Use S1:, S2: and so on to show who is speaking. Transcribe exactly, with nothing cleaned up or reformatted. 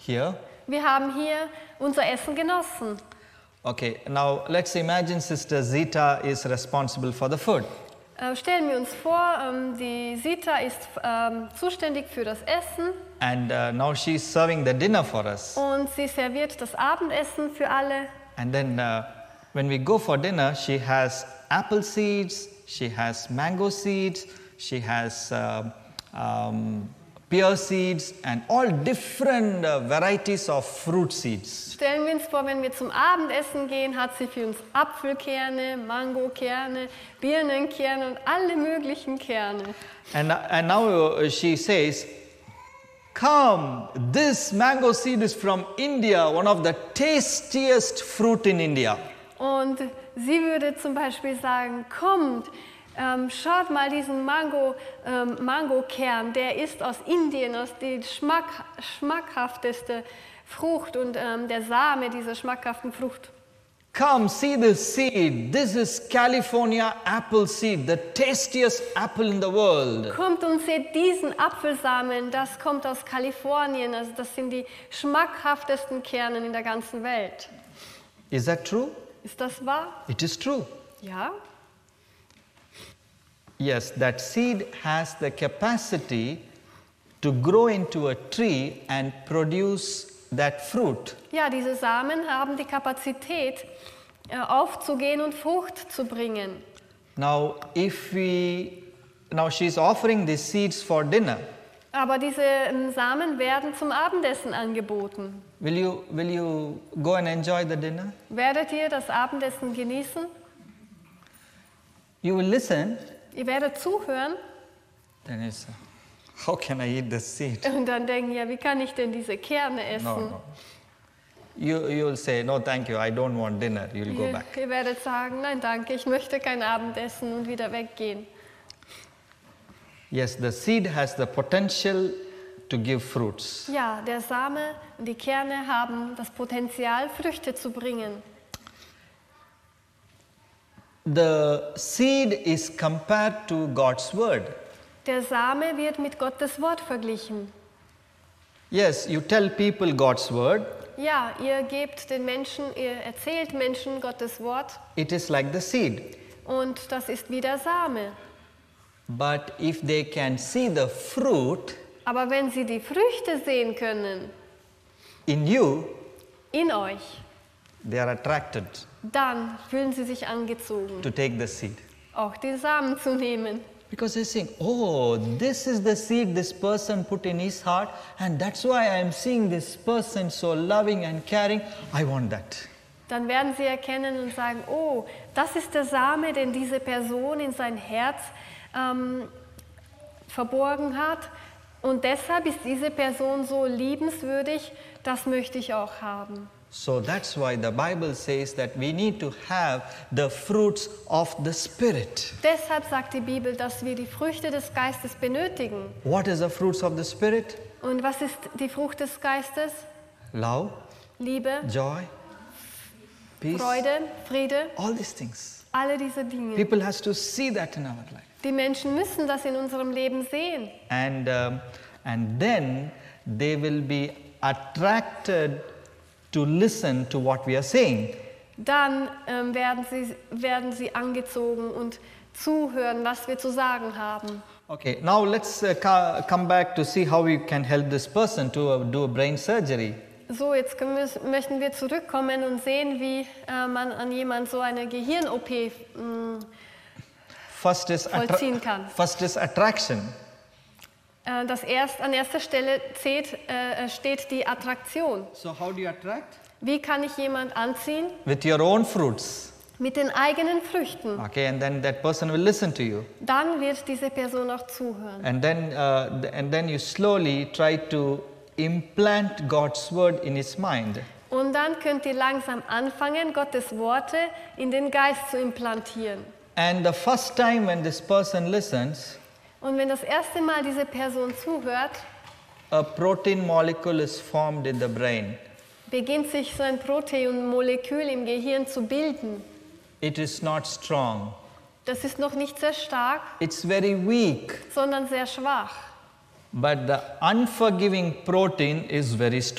S1: here.
S2: Wir haben hier unser Essen genossen.
S1: Okay, now let's imagine Sister Zita is responsible for the food.
S2: Äh, stellen wir uns vor, ähm, die Sita ist ähm, zuständig für das Essen.
S1: And uh, now she's serving the dinner for us.
S2: Und sie serviert das Abendessen für alle.
S1: And then uh, when we go for dinner, she has apple seeds, she has mango seeds, she has uh, um, pear seeds and all different uh, varieties of fruit seeds.
S2: Stellen wir uns vor, wenn wir zum Abendessen gehen, hat sie für uns Apfelkerne, Mangokerne, Birnenkerne und alle möglichen Kerne.
S1: And, and now uh, she says, come, this mango seed is from India, one of the tastiest fruit in India.
S2: Und sie würde zum Beispiel sagen, kommt, ähm, schaut mal diesen Mango, ähm, Mangokern, der ist aus Indien, aus die schmack, schmackhafteste Frucht und ähm, der Same dieser schmackhaften Frucht.
S1: Come, see this seed. This is California apple seed, the tastiest apple in the world.
S2: Kommt und seht diesen Apfelsamen, das kommt aus Kalifornien, also das sind die schmackhaftesten Kerne in der ganzen Welt.
S1: Is that true?
S2: Ist das wahr?
S1: It is true.
S2: Ja.
S1: Yes, that seed has the capacity to grow into a tree and produce that fruit.
S2: Ja, diese Samen haben die Kapazität, äh, aufzugehen und Frucht zu bringen.
S1: Now, if we, now she's offering these seeds for dinner.
S2: Aber diese ähm, Samen werden zum Abendessen angeboten.
S1: Will you, will you go and enjoy the dinner?
S2: Werdet ihr das Abendessen genießen?
S1: You will listen.
S2: Ihr werdet zuhören
S1: Then it's, how can I eat this seed?
S2: und dann denken, ja, wie kann ich denn diese Kerne essen?
S1: No, no. You, you will say, no, thank you, I don't want dinner. You will go
S2: Ihr,
S1: back.
S2: ihr werdet sagen, nein, danke, ich möchte kein Abendessen und wieder weggehen.
S1: Yes, the seed has the potential to give fruits.
S2: Ja, der Same und die Kerne haben das Potenzial, Früchte zu bringen.
S1: The seed is compared to God's word.
S2: Der Same wird mit Gottes Wort verglichen.
S1: Yes, you tell people God's word.
S2: Ja, ihr gebt den Menschen, ihr erzählt Menschen Gottes Wort
S1: It is like the seed.
S2: und das ist wie der Same.
S1: But if they can see the fruit
S2: Aber wenn sie die Früchte sehen können
S1: in you,
S2: in euch,
S1: they are attracted
S2: dann fühlen sie sich angezogen,
S1: to take the seed.
S2: auch die Samen zu nehmen.
S1: Because they think, oh, this is the seed this person put in his heart, and that's why I am seeing this person so loving and caring. I want that.
S2: Dann werden sie erkennen und sagen, oh, das ist der Same, den diese Person in sein Herz ähm, verborgen hat. Und deshalb ist diese Person so liebenswürdig, das möchte ich auch haben.
S1: So that's why the Bible says that we need to have the fruits of the Spirit.
S2: Deshalb sagt die Bibel, dass wir die Früchte des Geistes benötigen.
S1: What is the fruits of the Spirit?
S2: Und was ist die Frucht des Geistes?
S1: Love,
S2: Liebe,
S1: joy, peace,
S2: Freude, Friede,
S1: all these things.
S2: alle diese Dinge.
S1: People has to see that in our life.
S2: Die Menschen müssen das in unserem Leben sehen.
S1: And, um, and then they will be attracted to listen to what we are saying.
S2: Dann ähm, werden, sie, werden sie angezogen und zuhören, was wir zu sagen haben.
S1: Okay, now let's uh, ca- come back to see how we can help this person to uh, do a brain surgery.
S2: So, jetzt können wir, möchten wir zurückkommen und sehen, wie äh, man an jemand so eine Gehirn-O P mh,
S1: First is, attra-
S2: vollziehen kann.
S1: first is attraction.
S2: Äh, das erst, an erster Stelle zählt, äh, steht die Attraktion.
S1: So how do you attract?
S2: Wie kann ich jemand anziehen?
S1: With your own fruits.
S2: Mit den eigenen Früchten.
S1: Okay, and then that person will listen to you.
S2: Dann wird diese Person auch zuhören.
S1: And then, uh, th- and then you slowly try to implant God's word in his mind.
S2: Und dann könnt ihr langsam anfangen, Gottes Worte in den Geist zu implantieren.
S1: And the first time when this person listens,
S2: Und wenn das erste Mal diese Person zuhört,
S1: a protein molecule is formed in the brain.
S2: beginnt sich so ein Proteinmolekül im Gehirn zu bilden.
S1: It is not strong.
S2: Das ist noch nicht sehr stark,
S1: It's very weak.
S2: sondern sehr schwach.
S1: But the unforgiving protein is very strong.